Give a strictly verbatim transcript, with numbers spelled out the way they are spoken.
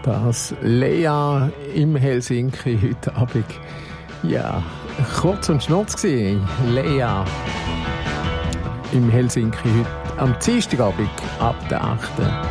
Das Lea im Helsinki heute Abend. Ja, kurz und schnurz gewesen. Lea im Helsinki heute am Dienstagabend ab der achten